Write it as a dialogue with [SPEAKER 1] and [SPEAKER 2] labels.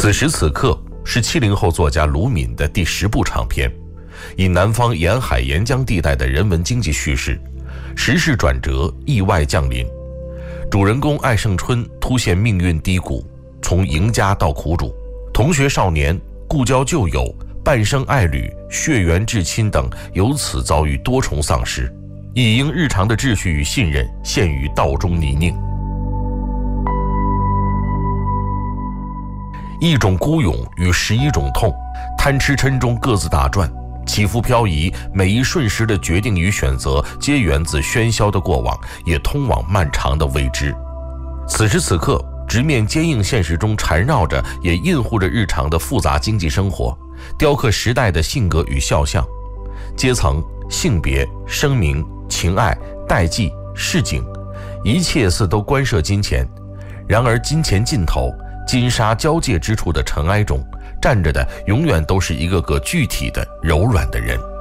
[SPEAKER 1] 此时此刻是70后作家卢敏的第10部长篇，以南方沿海沿江地带的人文经济叙事，时势转折，意外降临。主人公艾胜春突现命运低谷，从赢家到苦主，同学少年、故交旧友、半生爱侣、血缘至亲等由此遭遇多重丧失，亦因日常的秩序与信任陷于道中泥泞。一种孤勇与11种痛，贪吃嗔中各自打转，起伏漂移，每一瞬时的决定与选择，皆源自喧嚣的过往，也通往漫长的未知。此时此刻，直面坚硬现实中缠绕着，也印护着日常的复杂经济生活，雕刻时代的性格与肖像，阶层、性别、声名、情爱、代际、市井，一切似都关涉金钱。然而金钱尽头，金沙交界之处的尘埃中，站着的永远都是一个个具体的柔软的人。